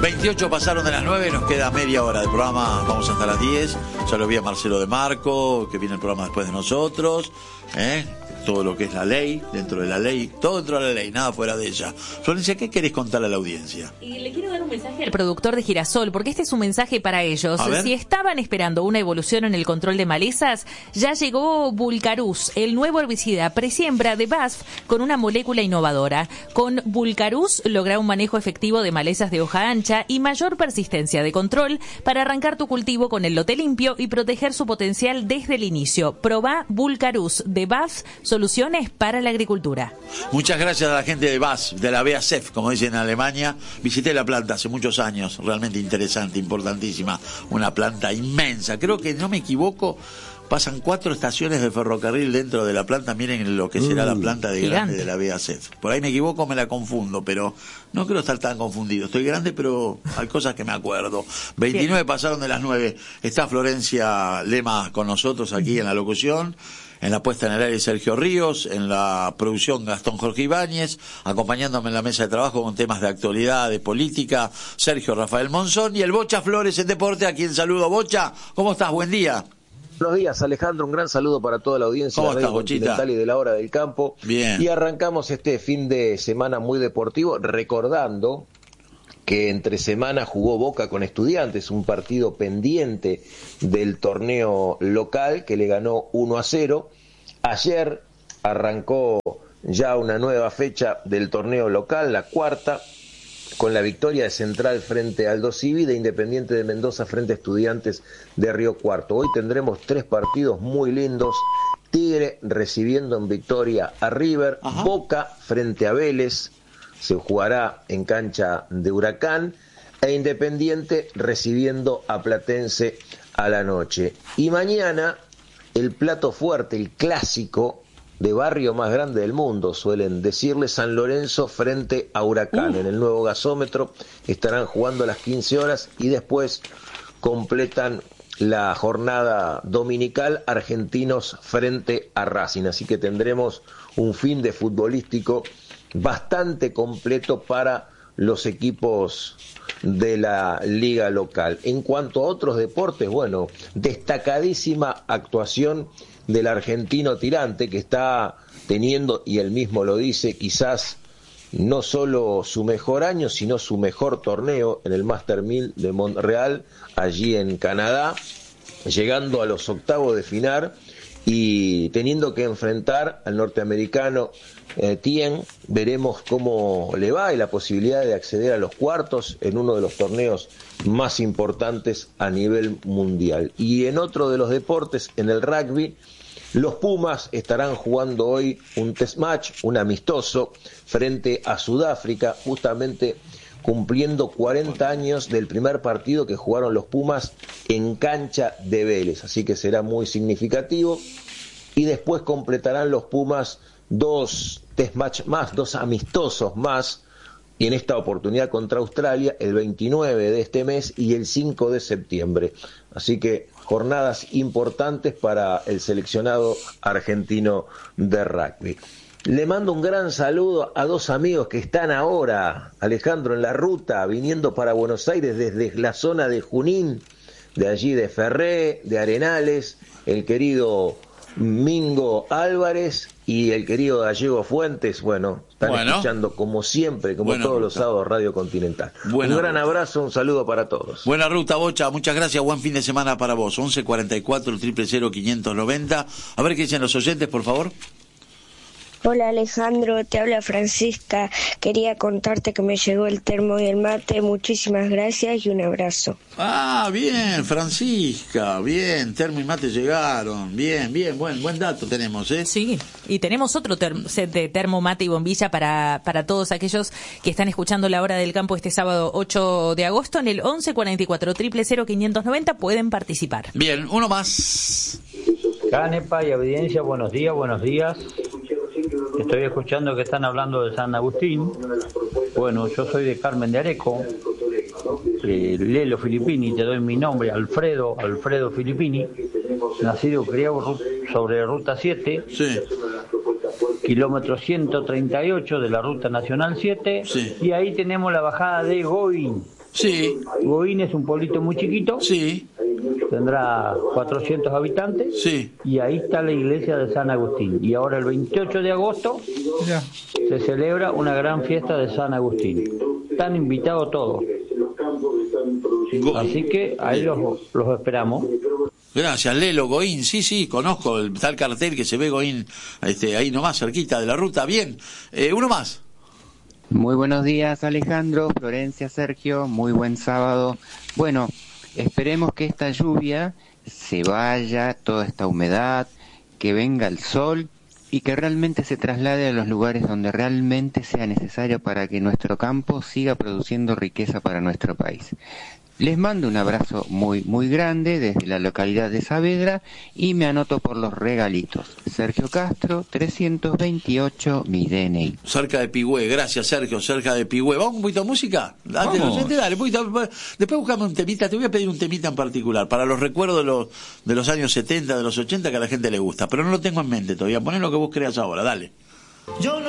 28 pasaron de las 9, nos queda media hora de programa, vamos hasta las 10. Ya lo vi a Marcelo de Marco, que viene el programa después de nosotros, todo lo que es la ley, dentro de la ley, todo dentro de la ley, nada fuera de ella. Florencia, ¿qué querés contarle a la audiencia? Y le quiero dar un mensaje al productor de Girasol, porque este es un mensaje para ellos. Si estaban esperando una evolución en el control de malezas, ya llegó Vulcaruz, el nuevo herbicida presiembra de BASF con una molécula innovadora. Con Vulcaruz logra un manejo efectivo de malezas de hoja ancha y mayor persistencia de control para arrancar tu cultivo con el lote limpio y proteger su potencial desde el inicio. Probá Vulcaruz de BASF, soluciones para la agricultura. Muchas gracias a la gente de BASF, de la BASF, como dicen en Alemania. Visité la planta hace muchos años, realmente interesante, importantísima, una planta inmensa. Creo que, no me equivoco, pasan 4 estaciones de ferrocarril dentro de la planta. Miren lo que será la planta de grande de la BASF. Por ahí me equivoco, me la confundo, pero no creo estar tan confundido. Estoy grande, pero hay cosas que me acuerdo. 29 pasaron de las 9. Está Florencia Lema con nosotros aquí en la locución. En la puesta en el aire Sergio Ríos, en la producción Gastón Jorge Ibáñez, acompañándome en la mesa de trabajo con temas de actualidad, de política, Sergio Rafael Monzón y el Bocha Flores en deporte, a quien saludo. Bocha, ¿cómo estás? Buen día. Buenos días, Alejandro, un gran saludo para toda la audiencia de Radio Continental y de la Hora del Campo. Bien. Y arrancamos este fin de semana muy deportivo, recordando que entre semana jugó Boca con Estudiantes, un partido pendiente del torneo local que le ganó 1-0. Ayer arrancó ya una nueva fecha del torneo local, la cuarta, con la victoria de Central frente a Aldo Civi, de Independiente de Mendoza frente a Estudiantes de Río Cuarto. Hoy tendremos 3 partidos muy lindos. Tigre recibiendo en victoria a River, Boca frente a Vélez, se jugará en cancha de Huracán, e Independiente recibiendo a Platense a la noche. Y mañana el plato fuerte, el clásico de barrio más grande del mundo, suelen decirle, San Lorenzo frente a Huracán. En el nuevo gasómetro estarán jugando a las 15 horas y después completan la jornada dominical Argentinos frente a Racing. Así que tendremos un fin de futbolístico bastante completo para los equipos de la liga local. En cuanto a otros deportes, bueno, destacadísima actuación del argentino Tirante, que está teniendo, y él mismo lo dice, quizás no solo su mejor año, sino su mejor torneo en el Master 1000 de Montreal, allí en Canadá, llegando a los octavos de final y teniendo que enfrentar al norteamericano Tien. Veremos cómo le va y la posibilidad de acceder a los cuartos en uno de los torneos más importantes a nivel mundial. Y en otro de los deportes, en el rugby, los Pumas estarán jugando hoy un test match, un amistoso, frente a Sudáfrica, justamente cumpliendo 40 años del primer partido que jugaron los Pumas en cancha de Vélez, así que será muy significativo. Y después completarán los Pumas 2 test match más, 2 amistosos más, y en esta oportunidad contra Australia el 29 de este mes y el 5 de septiembre. Así que jornadas importantes para el seleccionado argentino de rugby. Le mando un gran saludo a 2 amigos que están ahora, Alejandro, en la ruta, viniendo para Buenos Aires desde la zona de Junín, de allí de Ferré, de Arenales, el querido Mingo Álvarez y el querido Gallego Fuentes. Bueno, están escuchando como siempre, como todos los sábados, Radio Continental. Un gran abrazo, un saludo para todos. Buena ruta, Bocha, muchas gracias, buen fin de semana para vos. 1144-000-590. A ver qué dicen los oyentes, por favor. Hola Alejandro, te habla Francisca. Quería contarte que me llegó el termo y el mate. Muchísimas gracias y un abrazo. Ah, bien, Francisca, bien, termo y mate llegaron. Bien, buen dato tenemos, ¿eh? Sí, y tenemos otro set de termo, mate y bombilla para todos aquellos que están escuchando La Hora del Campo este sábado 8 de agosto. En el 1144-000-590 pueden participar. Bien, uno más. Canepa y audiencia, buenos días. Estoy escuchando que están hablando de San Agustín. Bueno, yo soy de Carmen de Areco, Lelo Filippini, te doy mi nombre, Alfredo Filippini, nacido y criado sobre Ruta 7, sí, kilómetro 138 de la Ruta Nacional 7, sí. Y ahí tenemos la bajada de Goin. Sí. Goín es un pueblito muy chiquito. Sí. Tendrá 400 habitantes. Sí. Y ahí está la iglesia de San Agustín. Y ahora el 28 de agosto se celebra una gran fiesta de San Agustín. Están invitados todos. Así que ahí los esperamos. Gracias, Lelo, Goín, sí, conozco el tal cartel que se ve Goín, ahí nomás, cerquita de la ruta. Bien, uno más. Muy buenos días, Alejandro, Florencia, Sergio, muy buen sábado. Bueno, esperemos que esta lluvia se vaya, toda esta humedad, que venga el sol y que realmente se traslade a los lugares donde realmente sea necesario para que nuestro campo siga produciendo riqueza para nuestro país. Les mando un abrazo muy, muy grande desde la localidad de Saavedra y me anoto por los regalitos. Sergio Castro, 328, mi DNI. Cerca de Pigüé, gracias Sergio, cerca de Pigüé. ¿Vamos un poquito de música? Dale, un poquito. Después buscame un temita, te voy a pedir un temita en particular, para los recuerdos de los años 70, de los 80, que a la gente le gusta, pero no lo tengo en mente todavía. Poné lo que vos creas ahora, dale. Yo no